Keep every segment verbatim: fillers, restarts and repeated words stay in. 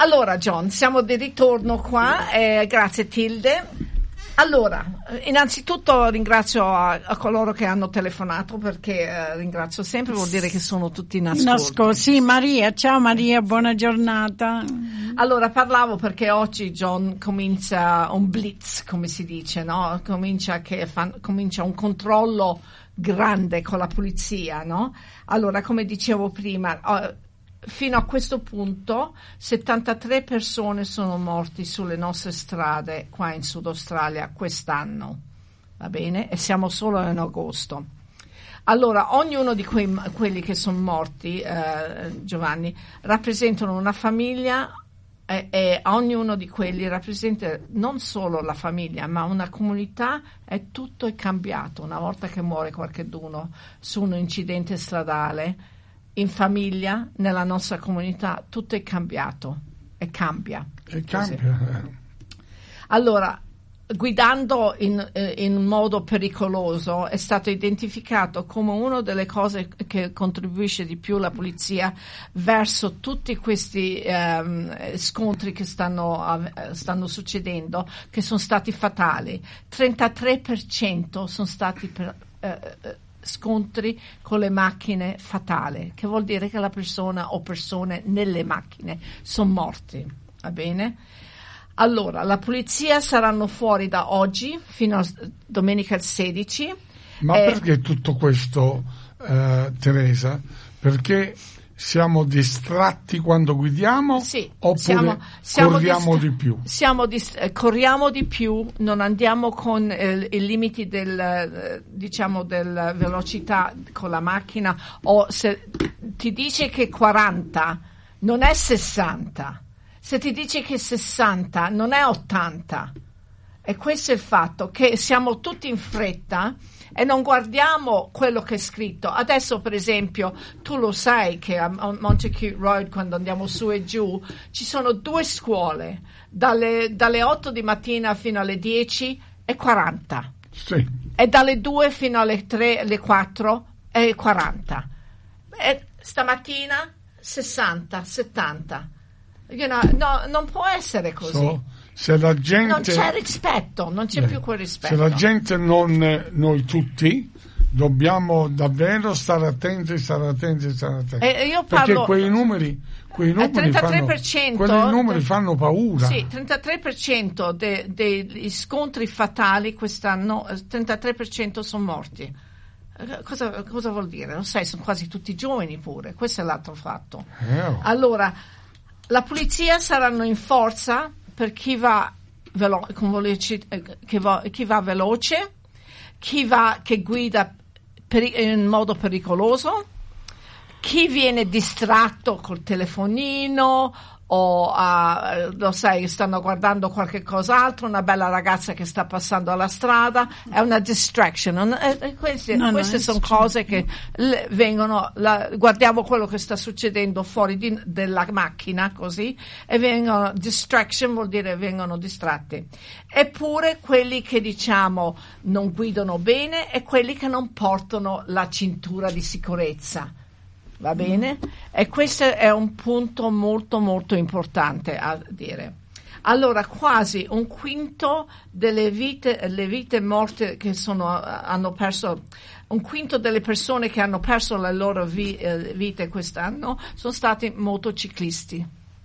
Allora John, siamo di ritorno qua, eh, grazie Tilde. Allora, innanzitutto ringrazio a, a coloro che hanno telefonato, perché eh, ringrazio sempre, vuol dire che sono tutti in ascolto. In ascolto. Sì, Maria, ciao Maria, buona giornata. Allora, parlavo perché oggi John comincia un blitz, come si dice, no? Comincia che fa, comincia un controllo grande con la polizia, no? Allora, come dicevo prima, uh, fino a questo punto settantatré persone sono morti sulle nostre strade qua in Sud Australia quest'anno, va bene? E siamo solo in agosto. Allora, ognuno di quei, quelli che sono morti, eh, Giovanni, rappresentano una famiglia e, e ognuno di quelli rappresenta non solo la famiglia, ma una comunità, e tutto è cambiato. Una volta che muore qualcuno su un incidente stradale, in famiglia, nella nostra comunità, tutto è cambiato e cambia. E cambia. Allora, guidando in, in modo pericoloso è stato identificato come una delle cose che contribuisce di più la polizia verso tutti questi um, scontri che stanno, uh, stanno succedendo, che sono stati fatali. trentatré per cento sono stati per, uh, uh, scontri con le macchine fatali, che vuol dire che la persona o persone nelle macchine sono morti, va bene? Allora, la polizia saranno fuori da oggi fino a domenica il sedici. Ma eh, perché tutto questo, eh, Teresa? Perché siamo distratti quando guidiamo? Sì, oppure siamo, siamo corriamo dist- di più? Siamo dist- eh, corriamo di più, non andiamo con eh, i limiti del, eh, diciamo, della velocità con la macchina, o se ti dice che quaranta non è sessanta, se ti dice che sessanta non è ottanta. E questo è il fatto, che siamo tutti in fretta e non guardiamo quello che è scritto. Adesso, per esempio, tu lo sai che a Montacute Road, quando andiamo su e giù, ci sono due scuole, dalle, dalle otto di mattina fino alle dieci è quaranta. Sì. E dalle due fino alle tre, alle quattro è quaranta. E stamattina sessanta, settanta. You know, no, non può essere così. So, se la gente, non c'è rispetto, non c'è eh, più quel rispetto. Se la gente, non noi tutti, dobbiamo davvero stare attenti, stare attenti, stare attenti. E io parlo, perché quei numeri, quei numeri, trentatré per cento, fanno, quei numeri fanno paura. Sì, trentatré per cento de, degli scontri fatali quest'anno, trentatré per cento sono morti. Cosa, cosa vuol dire? Non sai, sono quasi tutti giovani pure. Questo è l'altro fatto. Eh, oh. Allora, la polizia saranno in forza per chi va, velo- con veloci- chi va, chi va veloce, chi va che guida per, in modo pericoloso, chi viene distratto col telefonino o uh, lo sai, stanno guardando qualche cos'altro, una bella ragazza che sta passando alla strada, è una distraction. Non, eh, queste no, queste no, sono cose che le, vengono, la, guardiamo quello che sta succedendo fuori di, della macchina, così, e vengono, distraction vuol dire vengono distratti. Eppure quelli che diciamo non guidano bene e quelli che non portano la cintura di sicurezza. Va bene? E questo è un punto molto molto importante a dire. Allora, quasi un quinto delle vite, le vite morte che sono, hanno perso, un quinto delle persone che hanno perso le loro vi, eh, vite quest'anno sono stati motociclisti.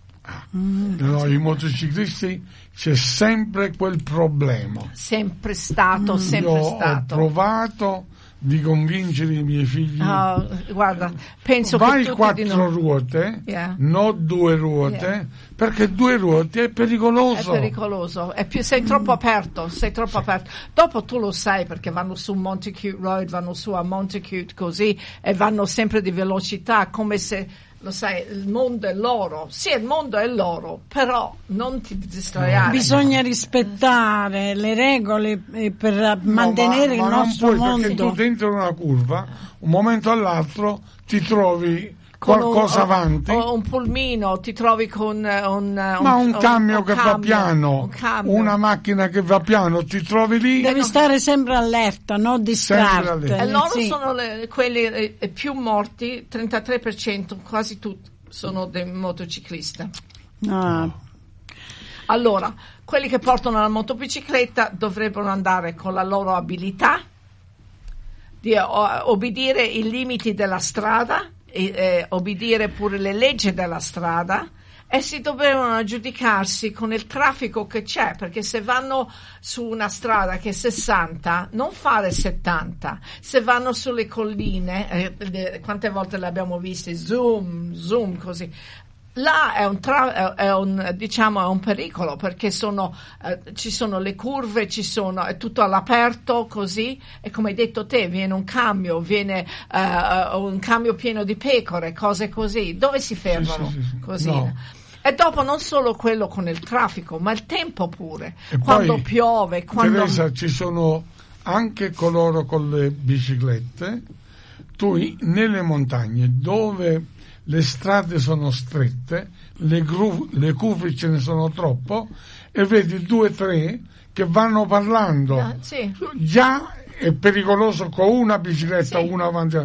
Mm. No, i motociclisti c'è sempre quel problema. Sempre stato, mm. sempre Io stato. Ho provato di convincere i miei figli. Oh, guarda, penso vai che quattro non... ruote, yeah. non due ruote, yeah. perché due ruote è pericoloso. È pericoloso, è più, sei troppo aperto, sei troppo sì. aperto. Dopo tu lo sai perché vanno su Montacute Road, vanno su a Montacute così e vanno sempre di velocità, come se lo sai, il mondo è loro. Sì, il mondo è loro, però non ti distraiare. Bisogna rispettare le regole per no, mantenere ma, il ma nostro non puoi, mondo. Perché tu dentro una curva, un momento all'altro ti trovi con qualcosa un, avanti, o un pulmino, ti trovi con un, ma un, un camion un, che un va cambio, piano, un una macchina che va piano, ti trovi lì. Devi stare sempre allerta, non distrarti. E loro sì. sono le, quelli eh, più morti, trentatré per cento, quasi tutti sono dei motociclisti. No. Allora, quelli che portano la motobicicletta dovrebbero andare con la loro abilità di o, obbedire i limiti della strada, e, eh, obbedire pure le leggi della strada, e si dovevano giudicarsi con il traffico che c'è, perché se vanno su una strada che è sessanta, non fare settanta. Se vanno sulle colline, eh, quante volte le abbiamo viste, zoom, zoom, così. Là è un, tra- è un diciamo è un pericolo, perché sono eh, ci sono le curve, ci sono è tutto all'aperto così, e come hai detto te viene un cambio, viene uh, un cambio pieno di pecore, cose così, dove si fermano? Sì, sì, sì. Così. No. E dopo non solo quello con il traffico, ma il tempo pure, E quando poi, piove, quando Teresa, ci sono anche coloro con le biciclette. Tu nelle montagne dove le strade sono strette, le, gru- le curve ce ne sono troppo, e vedi due o tre che vanno parlando. Ah, sì. Già è pericoloso con una bicicletta, Sì. una avanti.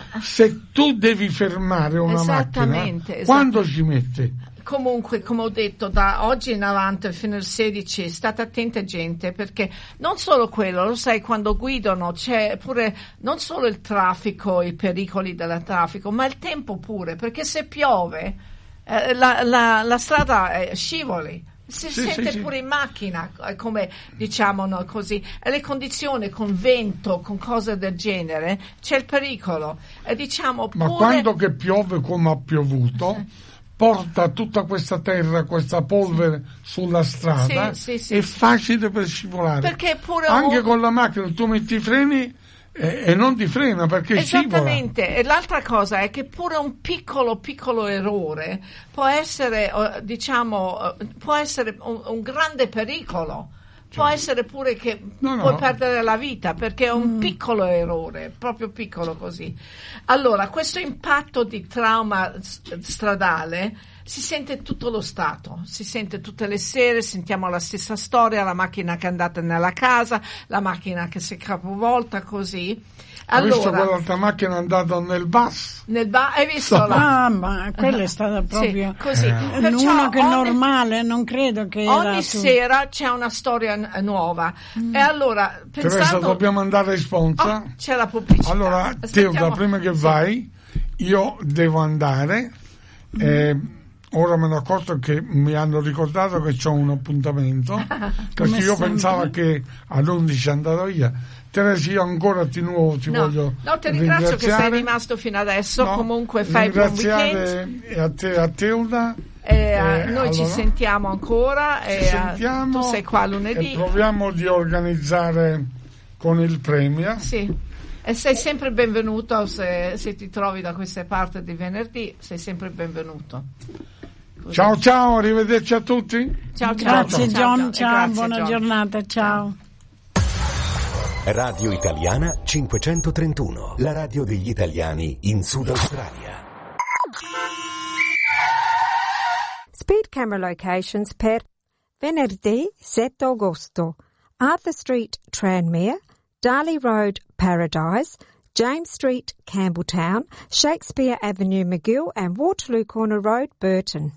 Se tu devi fermare una Esattamente, macchina, quando ci metti? Comunque, come ho detto, da oggi in avanti fino al sedici state attenti, gente, perché non solo quello, lo sai, quando guidano c'è pure non solo il traffico, i pericoli del traffico, ma il tempo pure, perché se piove eh, la, la, la strada eh, scivoli. Si Sì, sente sì, pure sì. in macchina, eh, come diciamo no, così, e le condizioni con vento, con cose del genere, c'è il pericolo. E diciamo Ma pure... quando che piove come ha piovuto, porta tutta questa terra, questa polvere sulla strada, Sì, sì, sì, è sì. facile per scivolare. Perché pure Anche un- con la macchina tu metti i freni e, e non ti frena perché scivola. Esattamente, e l'altra cosa è che pure un piccolo piccolo errore può essere eh, diciamo eh, può essere un, un grande pericolo. Può essere pure che No, no. puoi perdere la vita, perché è un piccolo errore, proprio piccolo così. Allora, questo impatto di trauma s- stradale si sente tutto lo Stato, si sente tutte le sere, sentiamo la stessa storia, la macchina che è andata nella casa, la macchina che si è capovolta, così. Hai visto Allora, quell'altra macchina è andata nel bus? nel ba- hai visto la... Ah, ma quella è stata proprio Sì, così. Eh. Perciò uno che è ogni- normale, non credo che era Ogni su- sera c'è una storia n- nuova. E allora, Teresa, pensando... dobbiamo andare in sponsor. Oh, c'è la pubblicità. Allora, Aspettiamo. Tilda, prima che Sì. vai, io devo andare. Eh, ora me ne accorgo che mi hanno ricordato che c'ho un appuntamento, perché io sempre. pensavo che all'undici andavo via. Teresa, io ancora di nuovo ti No, voglio no, ti ringrazio che sei ringraziare. rimasto fino adesso. No, Comunque fai buon ringraziare weekend. a te, a Tilda. E, Eh, eh, noi ci allora, sentiamo ancora. ci e, eh, sentiamo tu sei qua lunedì. e proviamo di organizzare con il premio. Sì. E sei sempre benvenuto se, se ti trovi da queste parti di venerdì, sei sempre benvenuto. Così. Ciao ciao, arrivederci a tutti. Ciao, ciao, Grazie ciao, John, ciao, grazie, buona John. giornata, ciao. Radio Italiana cinquecentotrentuno, la radio degli italiani in Sud Australia. Speed camera locations per venerdì sette agosto, Arthur Street, Tranmere, Darley Road, Paradise, James Street, Campbelltown, Shakespeare Avenue, McGill and Waterloo Corner Road, Burton.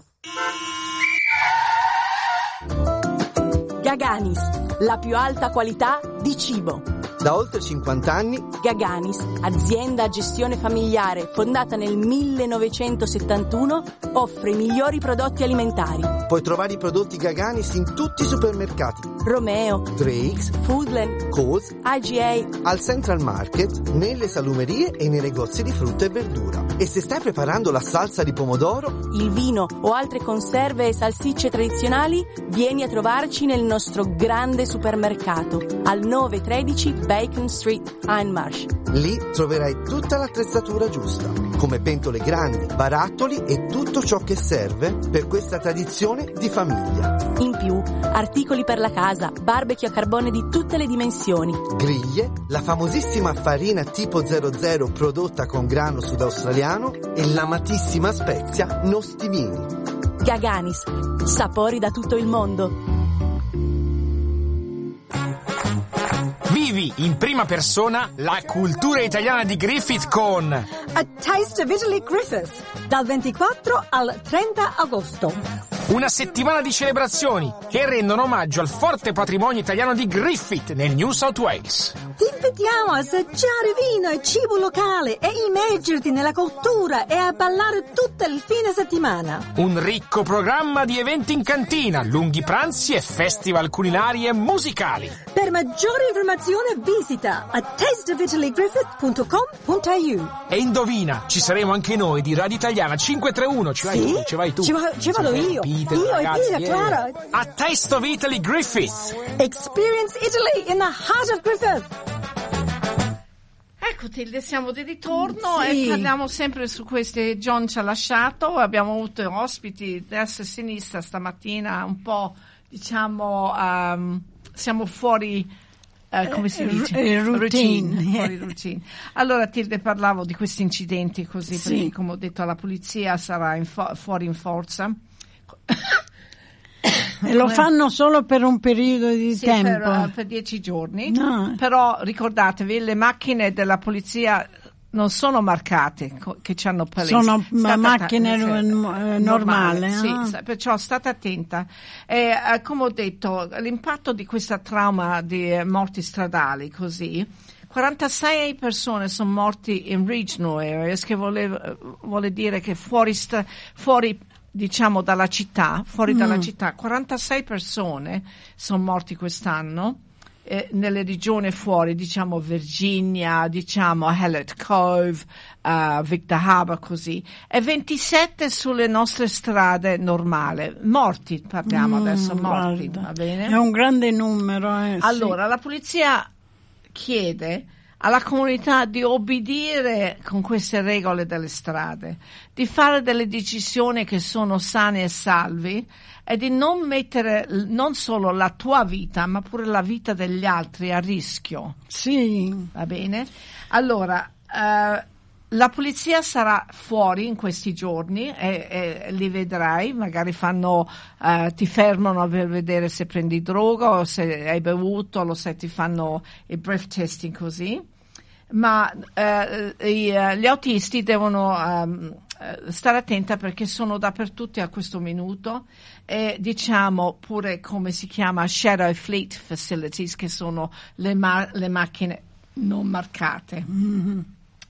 Gaganis, la più alta qualità di cibo. Da oltre cinquanta anni Gaganis, azienda a gestione familiare fondata nel millenovecentosettantuno, offre i migliori prodotti alimentari. puoi trovare i prodotti Gaganis in tutti i supermercati. Romeo, Drake's, Foodland, Coles, I G A, al Central Market, nelle salumerie e nei negozi di frutta e verdura. E se stai preparando la salsa di pomodoro, il vino o altre conserve e salsicce tradizionali, vieni a trovarci nel nostro grande supermercato al nove tredici Bacon Street, Hindmarsh. lì troverai tutta l'attrezzatura giusta, come pentole grandi, barattoli e tutto ciò che serve per questa tradizione di famiglia. In più, articoli per la casa, barbecue a carbone di tutte le dimensioni. Griglie, la famosissima farina tipo zero zero prodotta con grano sudaustraliano e l'amatissima spezia nostimini. Gaganis, sapori da tutto il mondo. Vivi in prima persona la cultura italiana di Griffith con A Taste of Italy Griffith. dal ventiquattro al trenta agosto. Una settimana di celebrazioni che rendono omaggio al forte patrimonio italiano di Griffith nel New South Wales. Ti invitiamo a assaggiare vino e cibo locale e immergerti nella cultura e a ballare tutto il fine settimana. Un ricco programma di eventi in cantina, lunghi pranzi e festival culinari e musicali. Per maggiore informazione visita a taste of italy griffith punto com punto a u. E indovina, ci saremo anche noi di Radio Italiana cinquecentotrentuno. Ci vai sì? tu, ci vai tu. Ci, va, ci vado io. Peter, io ragazzi, e Peter, yeah. Clara. A Taste of Italy Griffith. Experience Italy in the heart of Griffith. Ecco Tilde, siamo di ritorno sì. e parliamo sempre su queste. John ci ha lasciato, abbiamo avuto ospiti destra e sinistra stamattina, un po' diciamo um, siamo fuori uh, come si dice? Uh, routine, routine, fuori routine. Allora Tilde, parlavo di questi incidenti così, sì. perché come ho detto la polizia sarà in fo- fuori in forza. E lo fanno solo per un periodo di sì, tempo. Per, uh, per dieci giorni. No. Però ricordatevi, le macchine della polizia non sono marcate, co- che ci hanno police. Sono State macchine att- n- normali. normale, sì, ah. sta- perciò state attenta. E, uh, come ho detto, l'impatto di questa trauma di morti stradali, così, quarantasei persone sono morti in regional areas, che vuole, vuole dire che fuori, sta, fuori diciamo dalla città, fuori mm. dalla città, quarantasei persone sono morti quest'anno eh, nelle regioni fuori, diciamo Virginia, diciamo Hallett Cove, uh, Victor Harbor, così, e ventisette sulle nostre strade normali, morti parliamo mm, adesso, morti, guarda, va bene? È un grande numero. Eh, allora, sì. La polizia chiede alla comunità di obbedire con queste regole delle strade, di fare delle decisioni che sono sane e salvi e di non mettere non solo la tua vita ma pure la vita degli altri a rischio. Sì. Va bene? Allora, eh, la polizia sarà fuori in questi giorni e, e li vedrai, magari fanno, eh, ti fermano per vedere se prendi droga o se hai bevuto, lo sai, ti fanno il breath testing così, ma eh, i, gli autisti devono um, stare attenta perché sono dappertutto a questo minuto e diciamo pure come si chiama shadow fleet facilities, che sono le, ma- le macchine non marcate. Mm-hmm.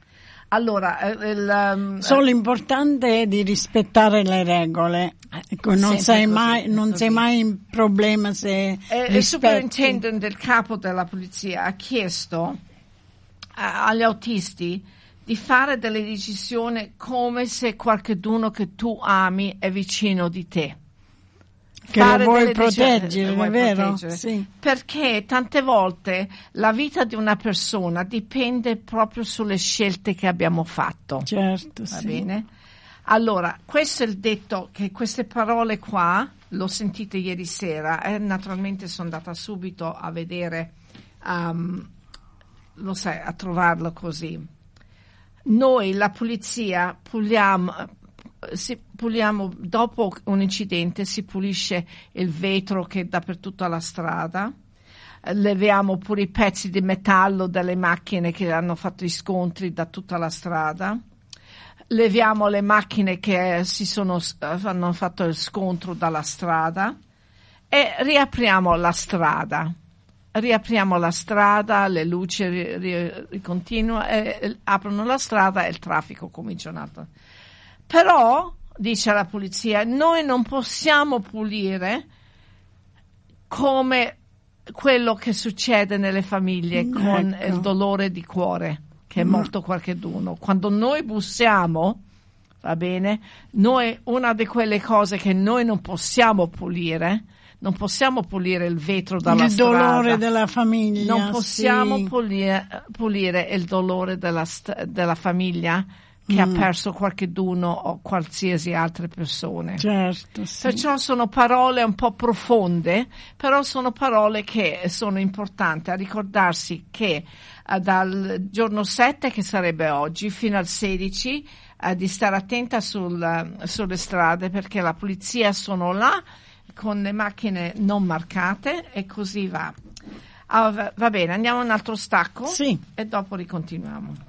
Allora, il, um, solo l'importante è di rispettare le regole. Ecco, non sei così, mai, non sei mai in problema se eh, il superintendente del capo della polizia ha chiesto uh, agli autisti di fare delle decisioni come se qualcuno che tu ami è vicino di te. Che lo vuoi proteggere, è vero? Sì. Perché tante volte la vita di una persona dipende proprio sulle scelte che abbiamo fatto. Certo, Va sì. bene? Allora, questo è il detto, che queste parole qua, l'ho sentite ieri sera, e naturalmente sono andata subito a vedere, um, lo sai, a trovarlo così. Noi, la polizia, puliamo... Si puliamo dopo un incidente, si pulisce il vetro che è dappertutto alla strada, leviamo pure i pezzi di metallo dalle macchine che hanno fatto gli scontri da tutta la strada, leviamo le macchine che si sono hanno fatto il scontro dalla strada e riapriamo la strada. Riapriamo la strada, le luci ri, ri, ricontinuano, eh, aprono la strada e il traffico comincia un altro. Però, dice la polizia, noi non possiamo pulire come quello che succede nelle famiglie con ecco. il dolore di cuore, che è morto qualcheduno. Quando noi bussiamo, va bene, noi una di quelle cose che noi non possiamo pulire, non possiamo pulire il vetro dalla il strada. Il dolore della famiglia. Non possiamo sì. pulire, pulire il dolore della, della famiglia che mm. ha perso qualcheduno o qualsiasi altre persone. Certo, sì. Perciò sono parole un po' profonde, però sono parole che sono importanti a ricordarsi che uh, dal giorno sette, che sarebbe oggi, fino al sedici, uh, di stare attenta sul, uh, sulle strade, perché la polizia sono là con le macchine non marcate e così va. Uh, va, va bene, andiamo a un altro stacco sì. e dopo ricontinuiamo.